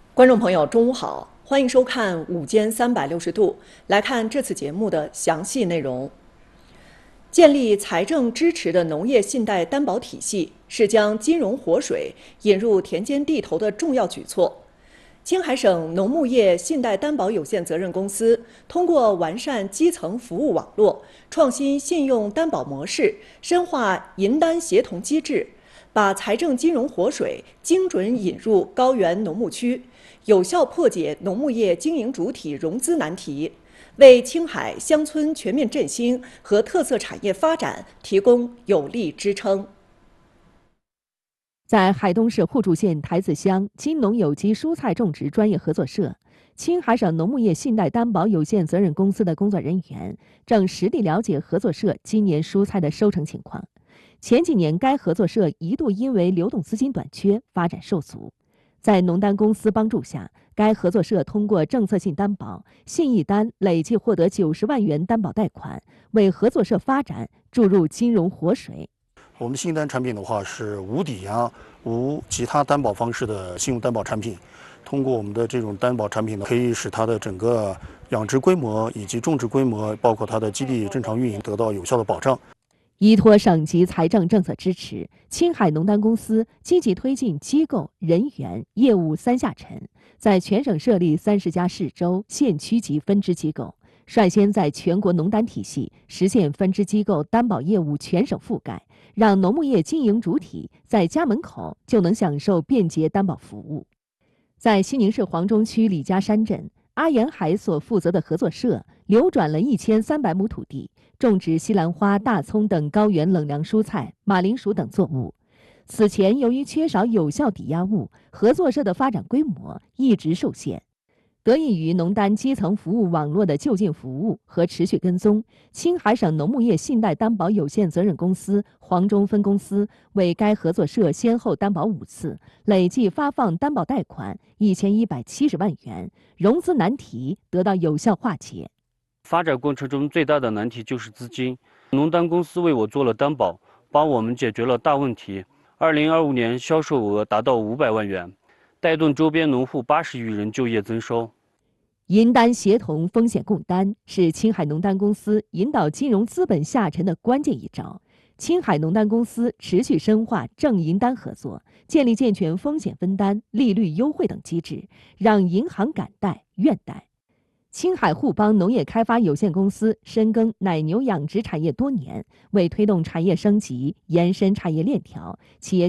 观众朋友，中午好，欢迎收看《午间360度》，来看这次节目的详细内容。建立财政支持的农业信贷担保体系是将金融活水引入田间地头的重要举措。青海省农牧业信贷担保有限责任公司通过完善基层服务网络、创新信用担保模式、深化银单协同机制，把财政金融活水精准引入高原农牧区，有效破解农牧业经营主体融资难题，为青海乡村全面振兴和特色产业发展提供有力支撑。 在海东市互助县台子乡金农有机蔬菜种植专业合作社，青海省农牧业信贷担保有限责任公司的工作人员正实地了解合作社今年蔬菜的收成情况。前几年，该合作社一度因为流动资金短缺，发展受阻。在农担公司帮助下，该合作社通过政策性担保、信义单累计获得90万元担保贷款，为合作社发展注入金融活水。 我们信单产品的话是无抵押、无其他担保方式的信用担保产品。通过我们的这种担保产品呢，可以使它的整个养殖规模以及种植规模，包括它的基地正常运营得到有效的保障。 依托省级财政政策支持，青海农担公司积极推进机构、人员、业务三下沉，在全省设立30家市州、县区级分支机构，率先在全国农担体系实现分支机构担保业务全省覆盖，让农牧业经营主体在家门口就能享受便捷担保服务。在西宁市黄中区李家山镇，阿沿海所负责的合作社流转了1300亩土地，种植西兰花、大葱等高原冷凉蔬菜、马铃薯等作物。此前由于缺少有效抵押物，合作社的发展规模一直受限。得益于农担基层服务网络的就近服务和持续跟踪，青海省农牧业信贷担保有限责任公司黄中分公司为该合作社先后担保5次，累计发放担保贷款1170万元，融资难题得到有效化解。 发展过程中最大的难题就是资金，农担公司为我做了担保，帮我们解决了大问题。2025年销售额达到500万元，带动周边农户80余人就业增收。 银单协同风险共担是青海农担公司引导金融资本下沉的关键一招。青海农担公司持续深化正银单合作，建立健全风险分担、利率优惠等机制，让银行敢贷愿贷。青海互邦农业开发有限公司深耕奶牛养殖产业多年，为推动产业升级、延伸产业链条，企业